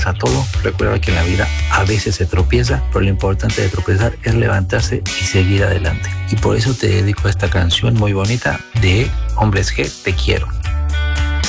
a todo. Recuerda que en la vida a veces se tropieza, pero lo importante de tropezar es levantarse y seguir adelante. Y por eso te dedico a esta canción muy bonita de Hombres G, Te Quiero.